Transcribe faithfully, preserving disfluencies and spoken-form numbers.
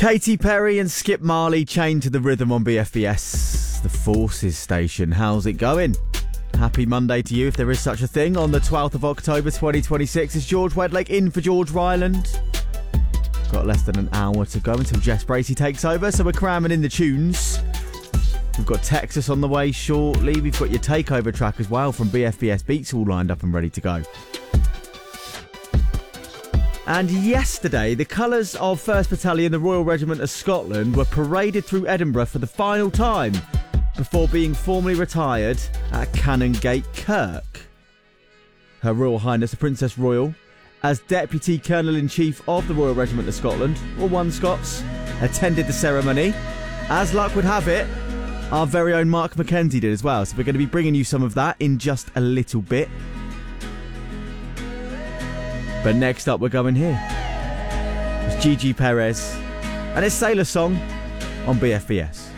Katy Perry and Skip Marley chained to the rhythm on B F B S, the Forces station. How's it going? Happy Monday to you, if there is such a thing. On the twelfth of October twenty twenty-six, is George Wedlake in for George Ryland. Got less than an hour to go until Jess Bracey takes over, so we're cramming in the tunes. We've got Texas on the way shortly. We've got your takeover track as well from B F B S Beats all lined up and ready to go. And yesterday, the colours of first Battalion, the Royal Regiment of Scotland, were paraded through Edinburgh for the final time before being formally retired at Canongate Kirk. Her Royal Highness the Princess Royal, as Deputy Colonel-in-Chief of the Royal Regiment of Scotland, or One Scots, attended the ceremony. As luck would have it, our very own Mark McKenzie did as well, so we're going to be bringing you some of that in just a little bit. But next up, we're going here. It's Gigi Perez and his Sailor Song on B F B S.